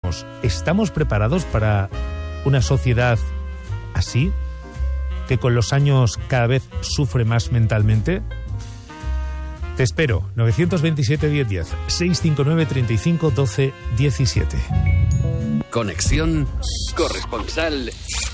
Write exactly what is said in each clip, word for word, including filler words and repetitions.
mismos. ¿Estamos preparados para una sociedad así, que con los años cada vez sufre más mentalmente? Te espero. novecientos veintisiete, diez diez, seiscientos cincuenta y nueve, treinta y cinco, doce, diecisiete. Conexión corresponsal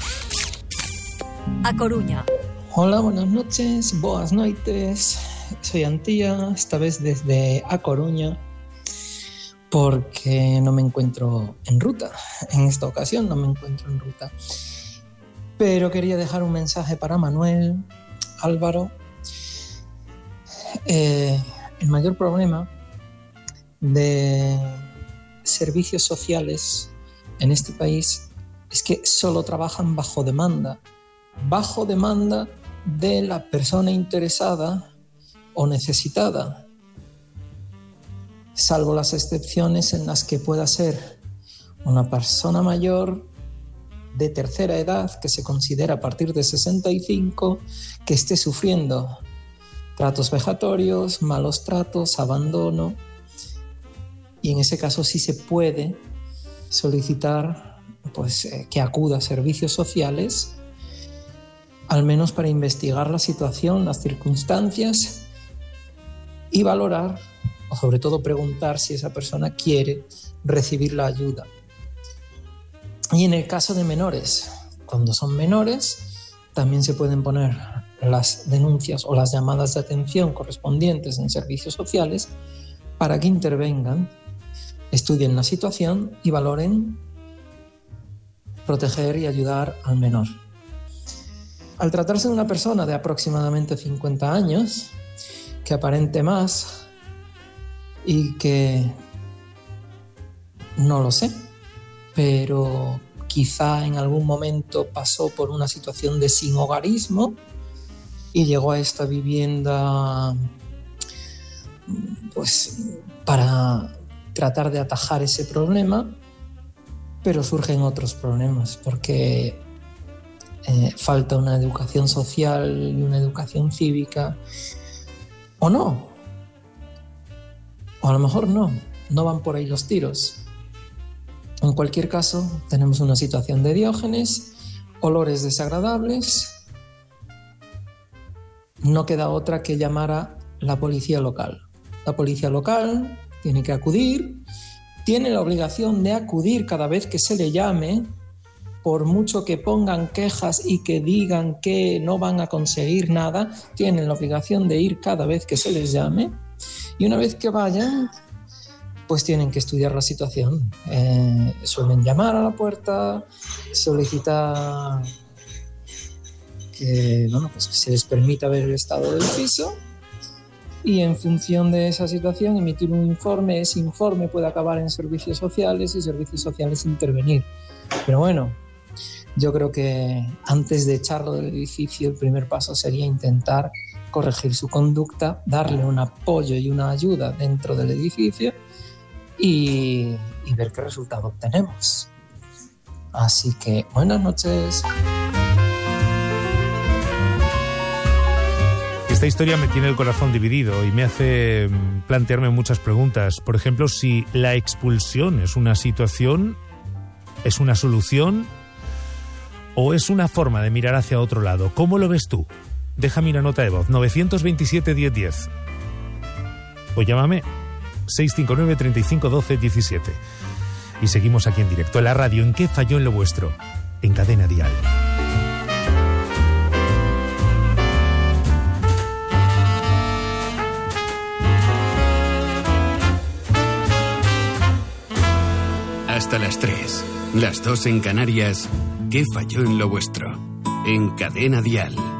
A Coruña. Hola, buenas noches, boas noites. Soy Antía, esta vez desde A Coruña, porque no me encuentro en ruta. En esta ocasión no me encuentro en ruta. Pero quería dejar un mensaje para Manuel, Álvaro. Eh, el mayor problema de servicios sociales en este país es que solo trabajan bajo demanda. Bajo demanda de la persona interesada o necesitada, salvo las excepciones en las que pueda ser una persona mayor de tercera edad que se considera a partir de sesenta y cinco, que esté sufriendo tratos vejatorios, malos tratos, abandono, y en ese caso sí se puede solicitar pues, eh, que acuda a servicios sociales, al menos para investigar la situación, las circunstancias y valorar, o sobre todo preguntar si esa persona quiere recibir la ayuda. Y en el caso de menores, cuando son menores, también se pueden poner las denuncias o las llamadas de atención correspondientes en servicios sociales para que intervengan, estudien la situación y valoren proteger y ayudar al menor. Al tratarse de una persona de aproximadamente cincuenta años, que aparente más y que no lo sé, pero quizá en algún momento pasó por una situación de sinhogarismo y llegó a esta vivienda pues para tratar de atajar ese problema, pero surgen otros problemas porque eh, falta una educación social y una educación cívica, o no, o a lo mejor no, no van por ahí los tiros. En cualquier caso, tenemos una situación de Diógenes, olores desagradables. No queda otra que llamar a la policía local. La policía local tiene que acudir, tiene la obligación de acudir cada vez que se le llame, por mucho que pongan quejas y que digan que no van a conseguir nada, tienen la obligación de ir cada vez que se les llame, y una vez que vayan, pues tienen que estudiar la situación. Eh, suelen llamar a la puerta, solicitar que, bueno, pues que se les permita ver el estado del piso y en función de esa situación emitir un informe. Ese informe puede acabar en servicios sociales y servicios sociales intervenir. Pero bueno, yo creo que antes de echarlo del edificio, el primer paso sería intentar corregir su conducta, darle un apoyo y una ayuda dentro del edificio y, y ver qué resultado obtenemos. Así que buenas noches. Esta historia me tiene el corazón dividido y me hace plantearme muchas preguntas. Por ejemplo, si la expulsión es una situación, es una solución o es una forma de mirar hacia otro lado. ¿Cómo lo ves tú? Déjame una nota de voz, novecientos veintisiete, diez diez. O llámame seiscientos cincuenta y nueve, treinta y cinco, doce, diecisiete. Y seguimos aquí en directo en la radio. ¿En qué falló en lo vuestro? En Cadena Dial. Hasta las tres, las dos en Canarias. ¿Qué falló en lo vuestro? En Cadena Dial.